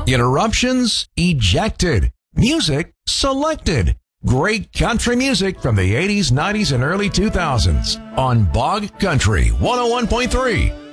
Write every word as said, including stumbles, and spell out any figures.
Interruptions ejected. Music selected. Great country music from the eighties, nineties, and early two thousands on Bog Country one oh one point three.